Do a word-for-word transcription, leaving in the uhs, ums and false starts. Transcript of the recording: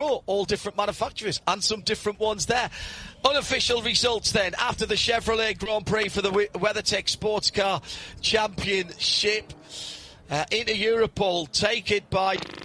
all different manufacturers and some different ones there. Unofficial results then after the Chevrolet Grand Prix for the WeatherTech Sports Car Championship. Uh, into Europol, take it by